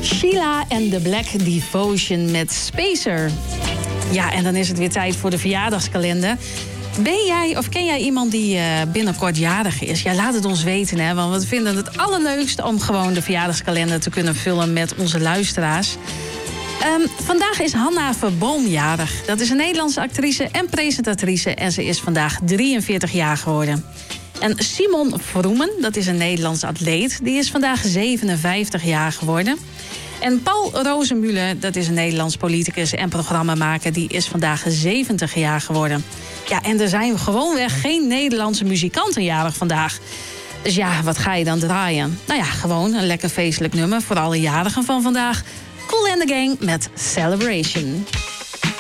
Sheila en The Black Devotion met Spacer. Ja, en dan is het weer tijd voor de verjaardagskalender. Ben jij of ken jij iemand die binnenkort jarig is? Ja, laat het ons weten, hè, want we vinden het allerleukst om gewoon de verjaardagskalender te kunnen vullen met onze luisteraars. Vandaag is Hanna Verboom jarig. Dat is een Nederlandse actrice en presentatrice en ze is vandaag 43 jaar geworden. En Simon Vroemen, dat is een Nederlands atleet, die is vandaag 57 jaar geworden. En Paul Rozenmuller, dat is een Nederlands politicus en programmamaker, die is vandaag 70 jaar geworden. Ja, en er zijn gewoonweg geen Nederlandse muzikanten jarig vandaag. Dus ja, wat ga je dan draaien? Nou ja, gewoon een lekker feestelijk nummer voor alle jarigen van vandaag. Kool and the Gang met Celebration.